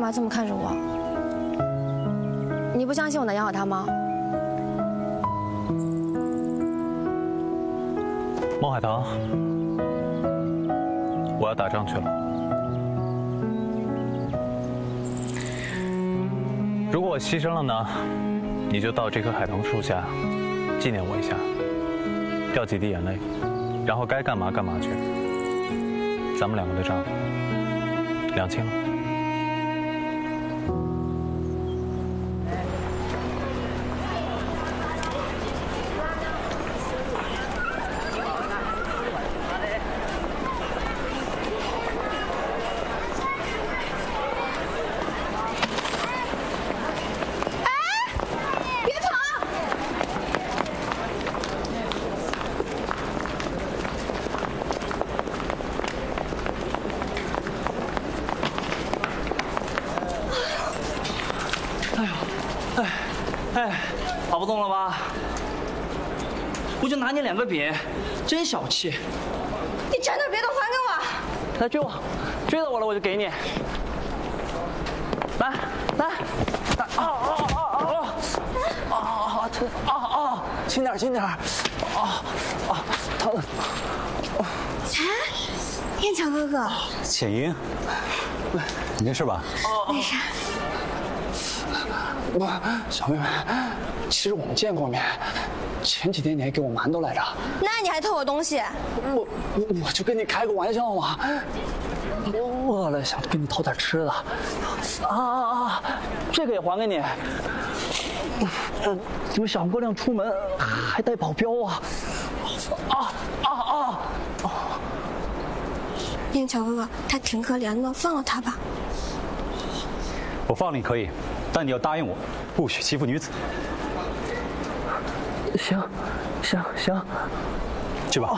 嘛这么看着我？你不相信我能养好他吗？ 孟海棠，我要打仗去了。如果我牺牲了呢，你就到这棵海棠树下纪念我一下，掉几滴眼泪，然后该干嘛干嘛去。咱们两个的账两清了。 跑不动了吧？我就拿你2个饼，真小气！ 你真的别都还给我！ 来追我，追到我了我就给你。来，轻点，轻点！疼！ 燕桥哥哥， 浅莹，你没事吧？ 没事。 小妹妹，其实我们见过面，前几天你还给我馒头来着。 那你还偷我东西？ 我就跟你开个玩笑嘛。饿了想跟你偷点吃的。 这个也还给你。怎么小姑娘出门还带保镖啊？ 燕桥哥哥，他挺可怜的，放了他吧。 我放了你可以，但你要答应我，不许欺负女子。 行， 去吧。